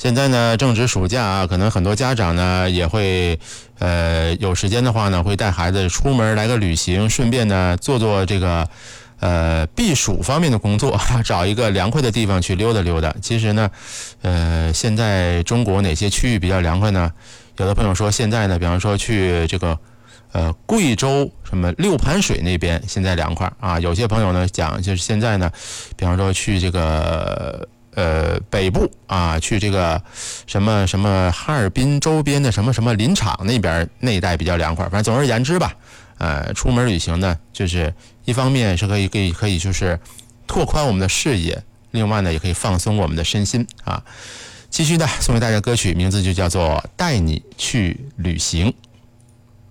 现在呢正值暑假啊，可能很多家长呢也会有时间的话呢，会带孩子出门来个旅行，顺便呢做这个避暑方面的工作，找一个凉快的地方去溜达溜达。其实呢现在中国哪些区域比较凉快呢？有的朋友说现在呢，比方说去这个贵州什么六盘水那边现在凉快啊。有些朋友呢讲就是现在呢，比方说去这个北部啊，去这个什么哈尔滨周边的什么林场那边那一带比较凉快。反正总而言之吧，出门旅行呢，就是一方面是可以就是拓宽我们的视野，另外呢也可以放松我们的身心啊。继续的送给大家歌曲，名字就叫做《带你去旅行》。